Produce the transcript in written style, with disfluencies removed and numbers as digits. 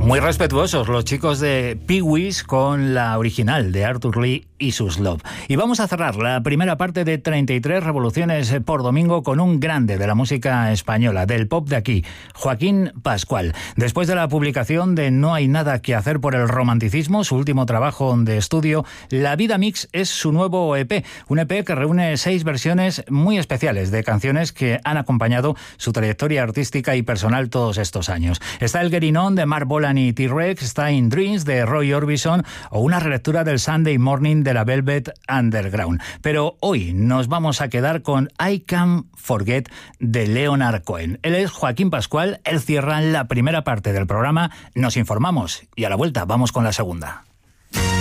Muy respetuosos los chicos de Pee-wees con la original de Arthur Lee y sus Love. Y vamos a cerrar la primera parte de 33 revoluciones por domingo con un grande de la música española, del pop de aquí, Joaquín Pascual. Después de la publicación de No hay nada que hacer por el romanticismo, su último trabajo de estudio, La Vida Mix es su nuevo EP, un EP que reúne 6 versiones muy especiales de canciones que han acompañado su trayectoria artística y personal todos estos años. Está el Getting On de Mark Bolan y T-Rex, está In Dreams de Roy Orbison o una relectura del Sunday Morning de la Velvet Underground. Pero hoy nos vamos a quedar con I Can't Forget de Leonard Cohen. Él es Joaquín Pascual, él cierra la primera parte del programa, nos informamos y a la vuelta vamos con la segunda.